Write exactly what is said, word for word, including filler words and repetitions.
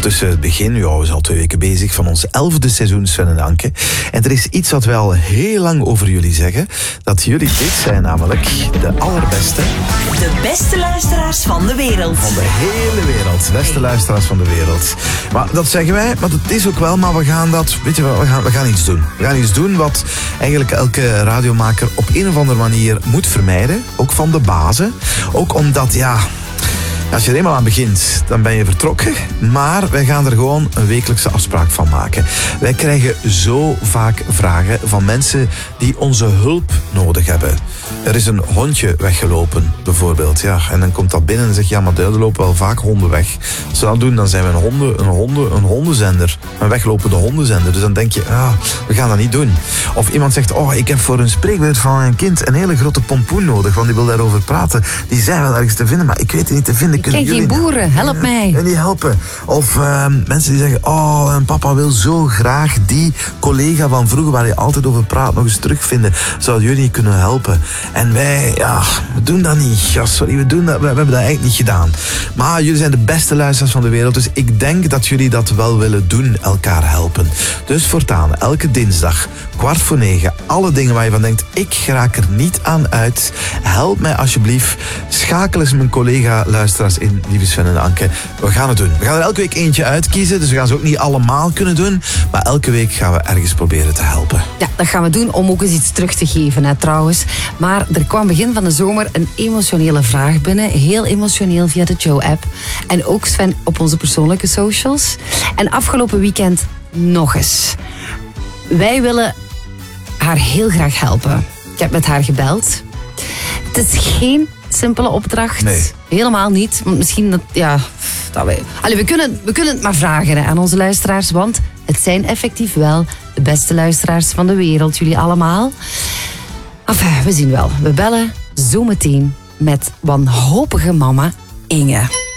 tussen het begin, ja, we zijn al twee weken bezig, van ons elfde seizoen Sven en Anke. En er is iets wat wij al heel lang over jullie zeggen. Dat jullie dit zijn namelijk de allerbeste. De beste luisteraars van de wereld. Van de hele wereld. De beste luisteraars van de wereld. Maar dat zeggen wij, maar het is ook wel, maar we gaan dat, weet je wel, we gaan, we gaan iets doen. We gaan iets doen wat eigenlijk elke radiomaker op een of andere manier moet vermijden. Ook van de bazen. Ook omdat, ja... Als je er eenmaal aan begint, dan ben je vertrokken. Maar wij gaan er gewoon een wekelijkse afspraak van maken. Wij krijgen zo vaak vragen van mensen die onze hulp nodig hebben. Er is een hondje weggelopen, bijvoorbeeld. Ja, en dan komt dat binnen en zegt, ja, maar er lopen wel vaak honden weg. Als we dat doen, dan zijn we een, honden, een, honden, een hondenzender. Een weglopende hondenzender. Dus dan denk je, ah, we gaan dat niet doen. Of iemand zegt, oh, ik heb voor een spreekbeurt van een kind een hele grote pompoen nodig, want die wil daarover praten. Die zijn wel ergens te vinden, maar ik weet die niet te vinden. Ik ken geen boeren, help mij. En die helpen. Of uh, mensen die zeggen, oh, en papa wil zo graag die collega van vroeger waar je altijd over praat nog eens terugvinden. Zouden jullie kunnen helpen? En wij, ja, we doen dat niet. Ja, sorry, we, doen dat, we, we hebben dat eigenlijk niet gedaan. Maar jullie zijn de beste luisteraars van de wereld, dus ik denk dat jullie dat wel willen doen, elkaar helpen. Dus voortaan, elke dinsdag, kwart voor negen, alle dingen waar je van denkt, ik raak er niet aan uit. Help mij alsjeblieft. Schakel eens mijn collega-luisteraars in, lieve Sven en Anke. We gaan het doen. We gaan er elke week eentje uitkiezen, dus we gaan ze ook niet allemaal kunnen doen. Maar elke week gaan we ergens proberen te helpen. Ja, dat gaan we doen om ook eens iets terug te geven, hè, trouwens. Maar er kwam begin van de zomer een emotionele vraag binnen. Heel emotioneel via de Joe-app. En ook Sven op onze persoonlijke socials. En afgelopen weekend nog eens. Wij willen haar heel graag helpen. Ik heb met haar gebeld. Het is geen simpele opdracht. Nee. Helemaal niet. Want misschien dat, ja... Dat wij... Allee, we, kunnen, we kunnen het maar vragen, hè, aan onze luisteraars. Want het zijn effectief wel de beste luisteraars van de wereld. Jullie allemaal. Enfin, we zien wel. We bellen zometeen met wanhopige mama Inge.